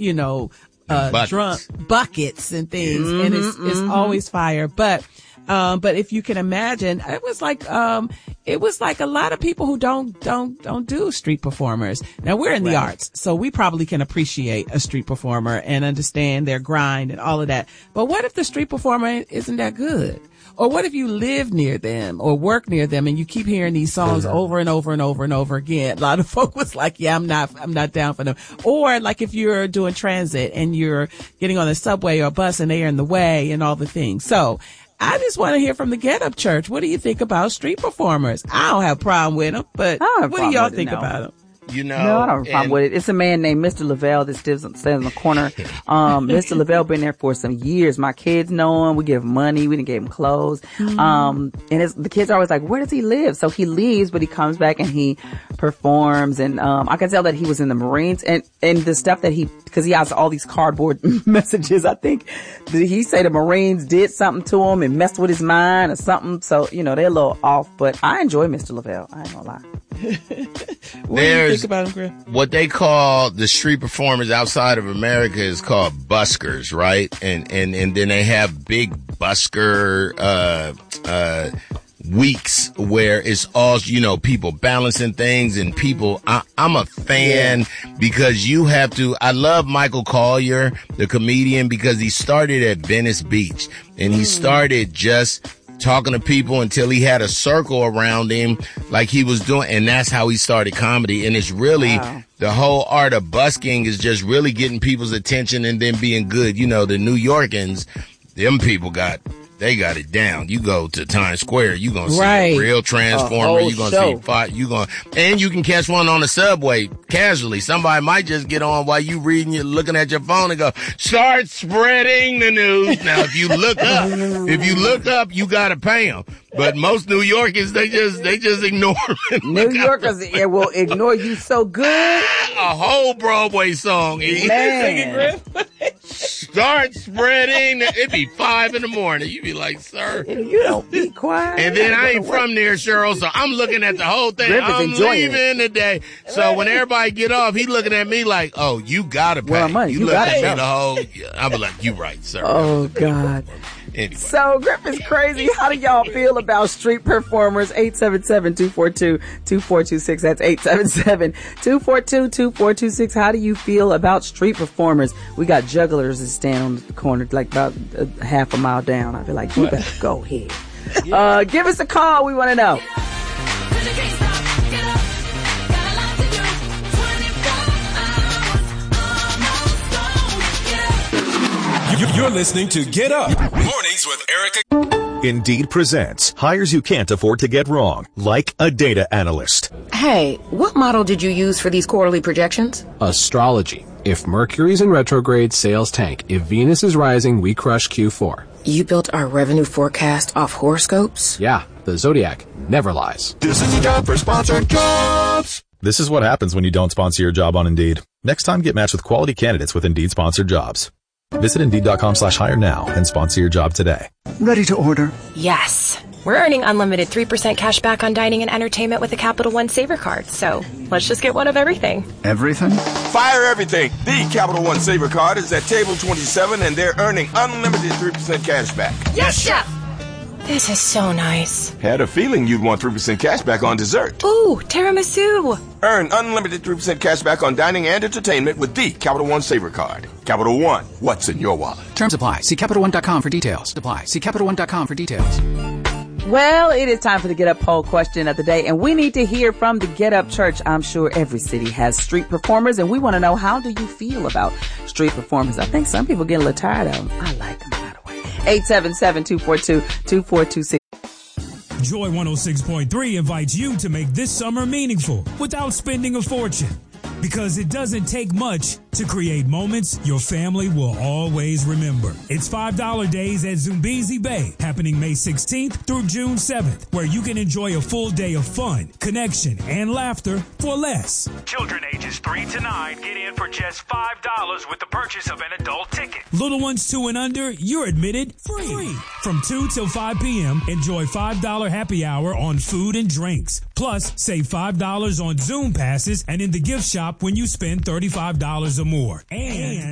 drunk buckets and things. And it's always fire. But if you can imagine, it was like a lot of people who don't do street performers. Now we're in the arts, so we probably can appreciate a street performer and understand their grind and all of that. But what if the street performer isn't that good? Or what if you live near them or work near them and you keep hearing these songs over and over and over and over again? A lot of folk was like, yeah, I'm not down for them. Or like if you're doing transit and you're getting on a subway or a bus and they're in the way and all the things. So I just want to hear from the Get Up Church. What do you think about street performers? I don't have a problem with them, but what do y'all think about them? No, I don't have a problem with it. It's a man named Mr. Lavelle that stands in the corner. Mr. Lavelle been there for some years. My kids know him. We give him money. We didn't give him clothes. And the kids are always like, where does he live? So he leaves, but he comes back and he performs. And I can tell that he was in the Marines and the stuff that because he has all these cardboard messages. I think he say the Marines did something to him and messed with his mind or something. So, they're a little off, but I enjoy Mr. Lavelle. I ain't gonna lie. What do you think about him, Griff? What they call the street performers outside of America is called buskers, right? And then they have big busker weeks where it's all, people balancing things and people. I'm a fan because you have to. I love Michael Collier, the comedian, because he started at Venice Beach and he started just talking to people until he had a circle around him like he was doing. And that's how he started comedy. And it's really the whole art of busking is just really getting people's attention and then being good. The New Yorkers, them people got it down. You go to Times Square, you gonna see a real transformer. You gonna see fight. And you can catch one on the subway casually. Somebody might just get on while you looking at your phone and go, start spreading the news. Now, if you look up, you gotta pay them. But most New Yorkers, they just ignore them. New Yorkers will ignore you so good. A whole Broadway song. Man. Start spreading. It'd be 5 a.m. You'd be like, sir. You don't be quiet. And then I ain't from there, Cheryl, so I'm looking at the whole thing. I'm leaving today. So when everybody get off, he looking at me like, oh, you gotta pay. Well, money, you look at me the whole, I'm like, you right, sir. Oh, God. Anyway. So, Griff is crazy. How do y'all feel about street performers? 877-242-2426. That's 877-242-2426. How do you feel about street performers? We got jugglers that stand on the corner like about half a mile down. I feel like you better go ahead. Give us a call. We want to know. You're listening to Get Up Mornings with Erica. Indeed presents hires you can't afford to get wrong, like a data analyst. Hey, what model did you use for these quarterly projections? Astrology. If Mercury's in retrograde, sales tank. If Venus is rising, we crush Q4. You built our revenue forecast off horoscopes? Yeah, the Zodiac never lies. This is a job for sponsored jobs. This is what happens when you don't sponsor your job on Indeed. Next time, get matched with quality candidates with Indeed sponsored jobs. Visit Indeed.com/hire now and sponsor your job today. Ready to order? Yes. We're earning unlimited 3% cash back on dining and entertainment with a Capital One Saver card. So let's just get one of everything. Everything? Fire everything. The Capital One Saver card is at table 27 and they're earning unlimited 3% cash back. Yes, Chef! This is so nice. Had a feeling you'd want 3% cash back on dessert. Ooh, tiramisu. Earn unlimited 3% cash back on dining and entertainment with the Capital One Saver card. Capital One, what's in your wallet? Terms apply. See CapitalOne.com for details. See CapitalOne.com for details. Well, it is time for the Get Up poll question of the day, and we need to hear from the Get Up Church. I'm sure every city has street performers, and we want to know, how do you feel about street performers? I think some people get a little tired of them. I like them, by the way. 877-242-2426. Joy 106.3 invites you to make this summer meaningful without spending a fortune. Because it doesn't take much to create moments your family will always remember. It's $5 days at Zumbizi Bay, happening May 16th through June 7th, where you can enjoy a full day of fun, connection, and laughter for less. Children ages 3 to 9 get in for just $5 with the purchase of an adult ticket. Little ones 2 and under, you're admitted free. From 2 till 5 p.m., enjoy $5 happy hour on food and drinks. Plus, save $5 on Zoom passes and in the gift shop when you spend $35 or more. And